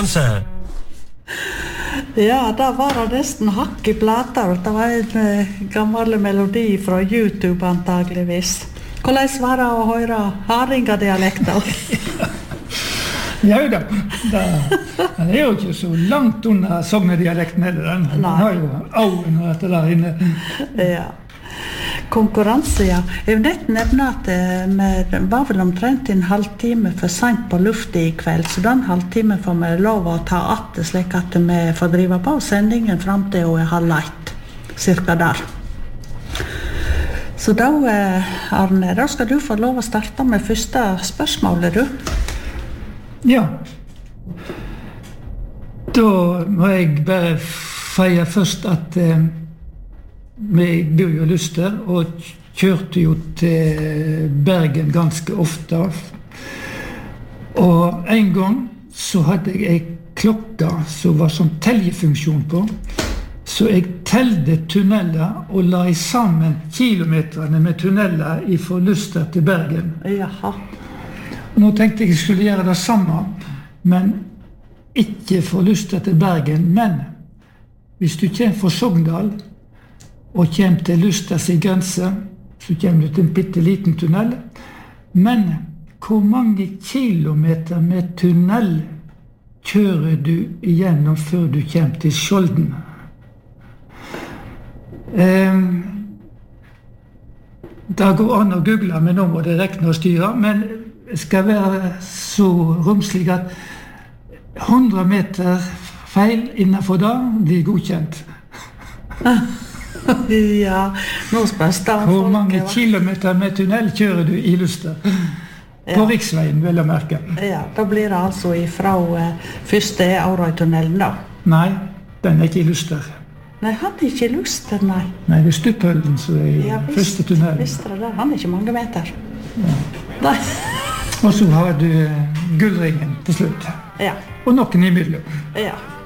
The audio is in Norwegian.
konkurranse. Ja, da var det nesten hakk I plata. Det var en gammel melodi fra YouTube antageligvis. Hvordan var det å høre haringadialekter? Ja da, den jo ikke så langt under Sognedialekten heller. Den har jo auen og dette der inne. Ja. Konkurranse, ja. Jeg vil nett nevne at vi var vel omtrent en halvtime for sent på luften I kveld, så den halvtimen får vi lov å ta atte, slik at vi får drive på sendingen frem til hun 1:30, cirka der. Så da, Arne, da skal du få lov å starte med første spørsmålet, du. Ja. Da må jeg bare feie først at vi bor jo Luster og kjørte jo til Bergen ganske ofte. Og en gang så hadde jeg en klokke som var sånn teljefunksjon på, så jeg telte tunneler og la sammen kilometerne med tunneler fra Luster til Bergen. Jaha. Nå tenkte jeg skulle gjøre det samme, men ikke fra Luster til Bergen, men hvis du kommer fra Sogndal og kommer til Lusters grense, så kommer du til en bitteliten tunnel. Men hvor mange kilometer med tunnel kjører du igjennom før du kommer til Skjolden? Det går an å google, men nå må det rekne og styre. Men det skal være så romslig at 100 meter feil innenfor det blir godkjent. Ja, nå spørs det. Hvor mange kilometer med tunnel kjører du I Luster? På riksveien, vel å merke. Ja, da blir det altså fra første Aurøytunnelen da. Nei, den ikke I Luster. Nei, han ikke I Luster, nei. Nei, det Stuphøllen som I første tunnelen. Ja, visst det der. Han ikke mange meter. Ja. Nei. Og så har du Gullringen til slutt. Ja. Og noen imellom. Ja.